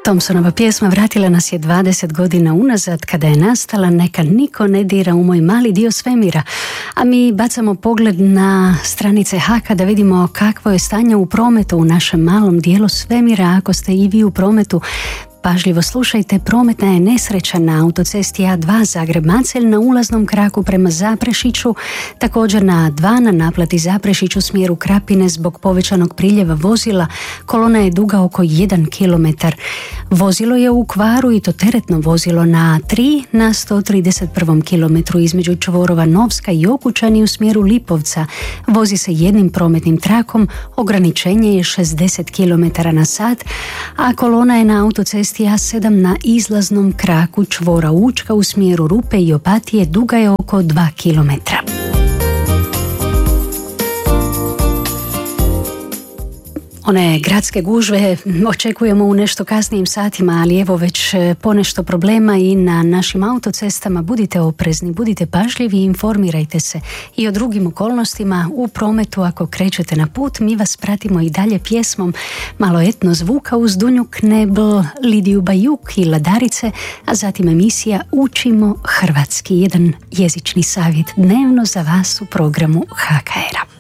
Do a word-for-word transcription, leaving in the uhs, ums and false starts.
Thompsonova pjesma vratila nas je dvadeset godina unazad kada je nastala Neka niko ne dira u moj mali dio svemira, a mi bacamo pogled na stranice Haka da vidimo kakvo je stanje u prometu u našem malom dijelu svemira. Ako ste i vi u prometu, pažljivo slušajte, prometna je nesreća na autocesti A dva Zagreb-Macelj na ulaznom kraku prema Zaprešiću, također na A dva na naplati Zaprešić u smjeru Krapine zbog povećanog priljeva vozila. Kolona je duga oko jedan kilometar. Vozilo je u kvaru i to teretno vozilo na A tri na sto trideset prvom kilometru između čvorova Novska i Okučani u smjeru Lipovca. Vozi se jednim prometnim trakom, ograničenje je šezdeset kilometara na sat, a kolona je na autocesti A sedam na izlaznom kraku čvora Učka u smjeru Rupe i Opatije, duga je oko dva kilometra. One gradske gužve očekujemo u nešto kasnijim satima, ali evo već ponešto problema i na našim autocestama. Budite oprezni, budite pažljivi i informirajte se i o drugim okolnostima u prometu. Ako krećete na put, mi vas pratimo i dalje pjesmom malo etno zvuka uz Dunju Knebl, Lidiju Bajuk i Ladarice, a zatim emisija Učimo hrvatski, jedan jezični savjet dnevno za vas u programu H K R-a.